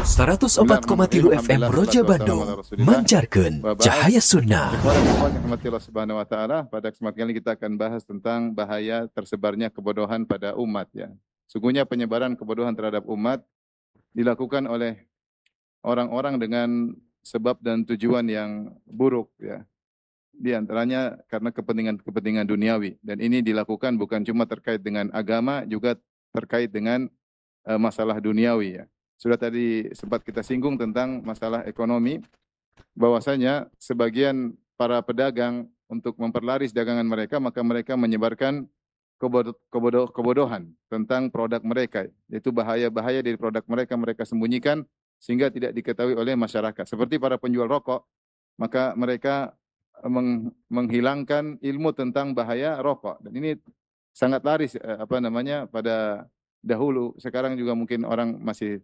104,3 FM Roja Bandung mancarkan cahaya sunnah. Pada kesempatan kali kita akan bahas tentang bahaya tersebarnya kebodohan pada umat ya. Sungguhnya penyebaran kebodohan terhadap umat dilakukan oleh orang-orang dengan sebab dan tujuan yang buruk ya. Di antaranya karena kepentingan duniawi, dan ini dilakukan bukan cuma terkait dengan agama, juga terkait dengan masalah duniawi ya. Sudah tadi sempat kita singgung tentang masalah ekonomi, bahwasanya sebagian para pedagang untuk memperlaris dagangan mereka, maka mereka menyebarkan kebodohan tentang produk mereka, yaitu bahaya-bahaya dari produk mereka mereka sembunyikan sehingga tidak diketahui oleh masyarakat. Seperti para penjual rokok, maka mereka menghilangkan ilmu tentang bahaya rokok, dan ini sangat laris pada dahulu. Sekarang juga mungkin orang masih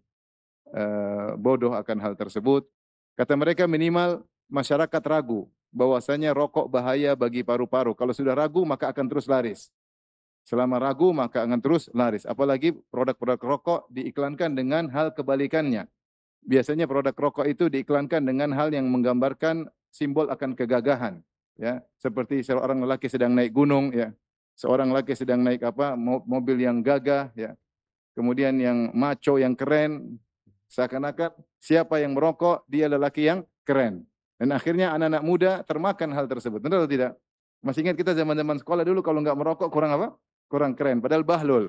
bodoh akan hal tersebut. Kata mereka minimal masyarakat ragu bahwasanya rokok bahaya bagi paru-paru. Kalau sudah ragu maka akan terus laris. Selama ragu maka akan terus laris. Apalagi produk-produk rokok diiklankan dengan hal kebalikannya. Biasanya produk rokok itu diiklankan dengan hal yang menggambarkan simbol akan kegagahan, ya. Seperti seorang lelaki sedang naik gunung, ya. Seorang lelaki sedang naik mobil yang gagah, ya. Kemudian yang macho, yang keren, seakan-akan siapa yang merokok dia lelaki yang keren. Dan akhirnya anak-anak muda termakan hal tersebut. Benar atau tidak? Masih ingat kita zaman-zaman sekolah dulu kalau nggak merokok kurang apa? Kurang keren. Padahal bahlul.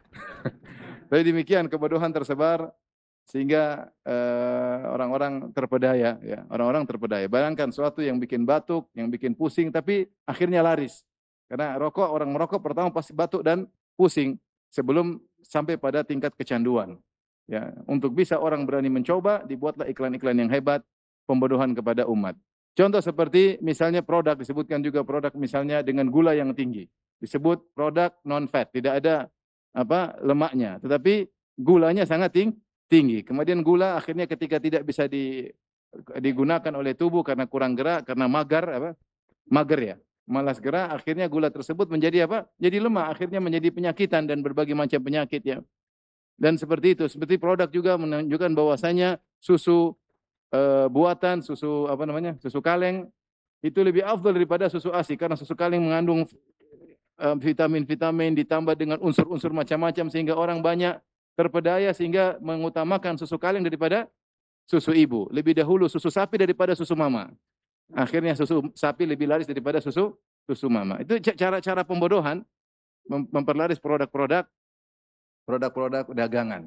Jadi demikian kebodohan tersebar sehingga orang-orang terpedaya, ya. Orang-orang terpedaya. Bayangkan suatu yang bikin batuk, yang bikin pusing, tapi akhirnya laris. Karena orang merokok pertama pasti batuk dan pusing sebelum sampai pada tingkat kecanduan. Ya, untuk bisa orang berani mencoba, dibuatlah iklan-iklan yang hebat, pembodohan kepada umat. Contoh seperti misalnya produk, disebutkan juga produk misalnya dengan gula yang tinggi. Disebut produk non-fat, tidak ada lemaknya, tetapi gulanya sangat tinggi. Kemudian gula akhirnya ketika tidak bisa digunakan oleh tubuh karena kurang gerak, karena mager ya, malas gerak, akhirnya gula tersebut menjadi jadi lemah, akhirnya menjadi penyakitan dan berbagai macam penyakit ya. Dan seperti itu, seperti produk juga menunjukkan bahwasanya susu buatan, susu kaleng itu lebih afdal daripada susu ASI, karena susu kaleng mengandung vitamin-vitamin ditambah dengan unsur-unsur macam-macam sehingga orang banyak terpedaya sehingga mengutamakan susu kaleng daripada susu ibu. Lebih dahulu susu sapi daripada susu mama. Akhirnya susu sapi lebih laris daripada susu mama. Itu cara-cara pembodohan memperlaris produk-produk dagangan.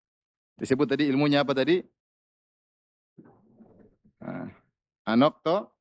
Disebut tadi ilmunya apa tadi? Anokto